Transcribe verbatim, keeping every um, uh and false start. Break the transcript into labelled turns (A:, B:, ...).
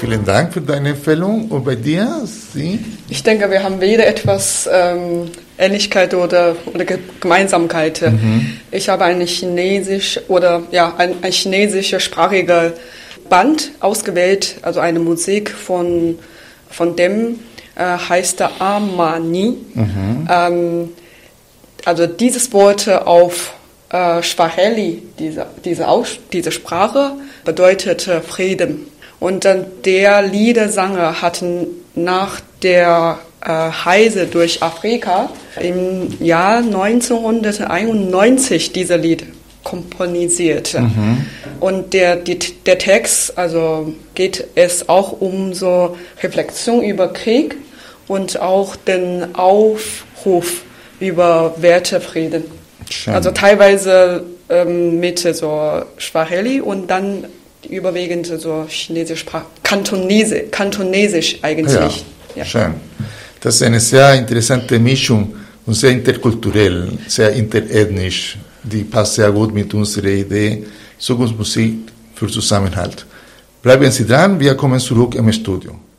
A: Vielen Dank für deine Empfehlung. Und bei dir? Sie?
B: Ich denke, wir haben wieder etwas ähm, Ähnlichkeit oder, oder Gemeinsamkeit. Mhm. Ich habe eine chinesisch oder ja ein, ein chinesische sprachige Band ausgewählt, also eine Musik von von dem äh, heißt der Amani. Mhm. Ähm, also dieses Wort auf äh, Swahili, diese diese Aus, diese Sprache bedeutet äh, Frieden. Und dann der Liedersanger hat nach der äh, Reise durch Afrika im Jahr neunzehnhunderteinundneunzig diese Lied komponisiert. Mhm. Und der, die, der Text, also geht es auch um so Reflexion über Krieg und auch den Aufruf über Wertefrieden. Schön. Also teilweise ähm, mit so Swahili und dann überwiegend so chinesische Sprache, Kantonese, Kantonesisch eigentlich.
A: Ja, ja. Schön. Das ist eine sehr interessante Mischung und sehr interkulturell, sehr interethnisch. Die passt sehr gut mit unserer Idee, Zukunftsmusik für Zusammenhalt. Bleiben Sie dran, wir kommen zurück im Studio.